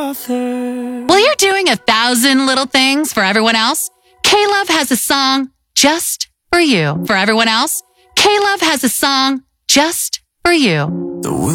author. While you're doing 1,000 little things for everyone else, K-Love has a song just for you. For everyone else, K-Love has a song just for you. The